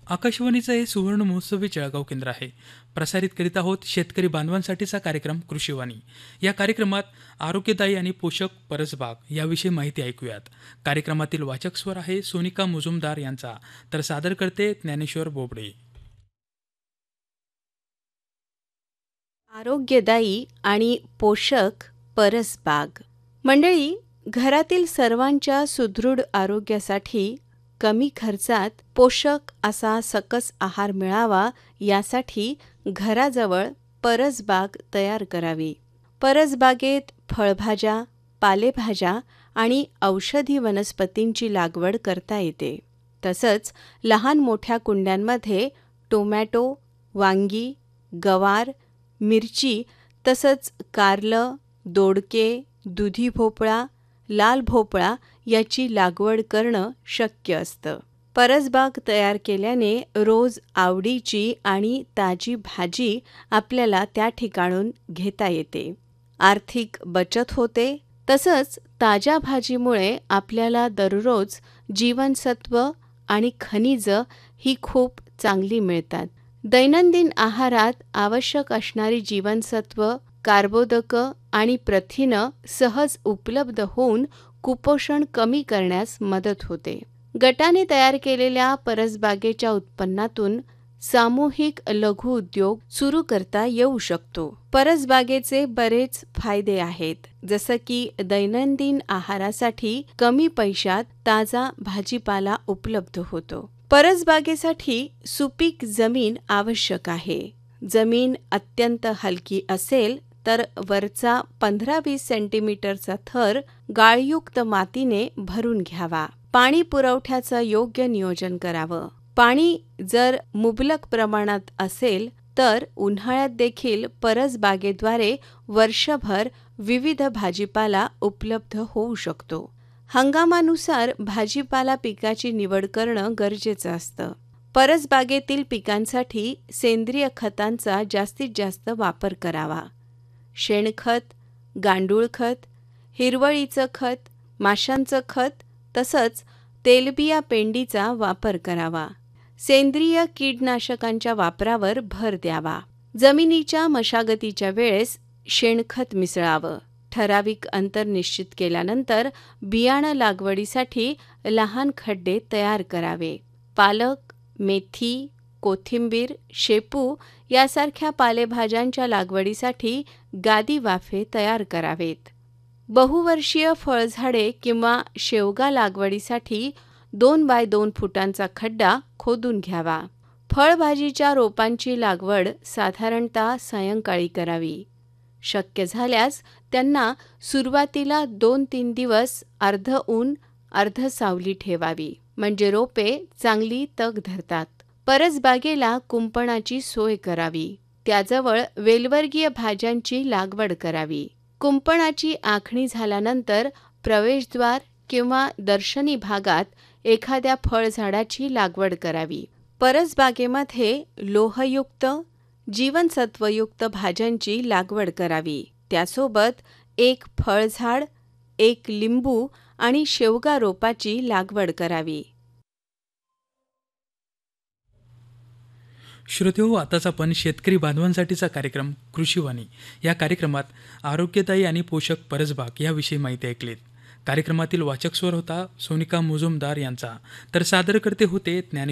आकाशवाणीचं हे सुवर्ण महोत्सवी जळगाव केंद्र आहे. प्रसारित करीत आहोत शेतकरी बांधवांसाठीचा कार्यक्रम कृषीवाणी. या कार्यक्रमात आरोग्यदायी आणि पोषक परसबाग याविषयी माहिती ऐकूयात. कार्यक्रमातील वाचक स्वर आहे सोनिका मुजुमदार यांचा, तर सादर करते ज्ञानेश्वर बोबडे. आरोग्यदायी आणि पोषक परसबाग. मंडळी, घरातील सर्वांच्या सुदृढ आरोग्यासाठी कमी खर्चात पोषक असा सकस आहार मिळावा यासाठी घराजवळ परसबाग तयार करावी. परसबागेत फळभाज्या, पालेभाज्या आणि औषधी वनस्पतींची लागवड करता येते. तसंच लहान मोठ्या कुंड्यांमध्ये टोमॅटो, वांगी, गवार, मिरची तसंच कारलं, दोडके, दुधी भोपळा, लाल भोपळा याची लागवड करणं शक्य असतं. परसबाग तयार केल्याने रोज आवडीची आणि ताजी भाजी आपल्याला त्या ठिकाणून घेता येते. आर्थिक बचत होते. तसंच ताज्या भाजीमुळे आपल्याला दररोज जीवनसत्व आणि खनिजं ही खूप चांगली मिळतात. दैनंदिन आहारात आवश्यक असणारी जीवनसत्व, कार्बोदकं आणि प्रथिनं सहज उपलब्ध होऊन कुपोषण कमी करण्यास मदत होते. गटाने तयार केलेल्या परसबागेच्या उत्पन्नातून सामूहिक लघु उद्योग सुरू करता येऊ शकतो. परसबागेचे बरेच फायदे आहेत, जसं की दैनंदिन आहारासाठी कमी पैशात ताजा भाजीपाला उपलब्ध होतो. परसबागेसाठी सुपीक जमीन आवश्यक आहे. जमीन अत्यंत हलकी असेल तर वरचा 15-20 सेंटीमीटरचा थर गाळयुक्त मातीने भरून घ्यावा. पाणी पुरवठ्याचं योग्य नियोजन करावं. पाणी जर मुबलक प्रमाणात असेल तर उन्हाळ्यात देखील परसबागेद्वारे वर्षभर विविध भाजीपाला उपलब्ध होऊ शकतो. हंगामानुसार भाजीपाला पिकाची निवड करणं गरजेचं असतं. परसबागेतील पिकांसाठी सेंद्रिय खतांचा जास्तीत जास्त वापर करावा. शेणखत, गांडूळ खत, हिरवळीचं खत, माशांचं खत तसंच तेलबिया पेंडीचा वापर करावा. सेंद्रिय कीटकनाशकांच्या वापरावर भर द्यावा. जमिनीच्या मशागतीच्या वेळेस शेणखत मिसळावं. ठराविक अंतर निश्चित केल्यानंतर बियाणं लागवडीसाठी लहान खड्डे तयार करावे. पालक, मेथी, कोथिंबीर, शेपू यासारख्या पालेभाज्यांच्या लागवडीसाठी गादी वाफे तयार करावेत. बहुवर्षीय फळझाडे किंवा शेवगा लागवडीसाठी 2x2 फुटांचा खड्डा खोदून घ्यावा. फळभाजीच्या रोपांची लागवड साधारणतः सायंकाळी करावी. शक्य झाल्यास त्यांना सुरुवातीला 2-3 दिवस अर्ध ऊन अर्ध सावली ठेवावी, म्हणजे रोपे चांगली तग धरतात. परसबागेला कुंपणाची सोय करावी. त्याजवळ वेलवर्गीय भाज्यांची लागवड करावी. कुंपणाची आखणी झाल्यानंतर प्रवेशद्वार किंवा दर्शनी भागात एखाद्या फळझाडाची लागवड करावी. परसबागेमध्ये लोहयुक्त, जीवनसत्वयुक्त भाज्यांची लागवड करावी. त्यासोबत एक फळझाड, एक लिंबू आणि शेवगा रोपाची लागवड करावी. श्रोतेहो, आताच आपण शेतकरी बांधवांसाठीचा कार्यक्रम कृषीवाणी या कार्यक्रमात आरोग्यदायी आणि पोषक परसबाग याविषयी माहिती ऐकलीत. कार्यक्रमातील वाचक स्वर होता सोनिका मुजुमदार यांचा, तर सादरकर्ते होते ज्ञानेश्वर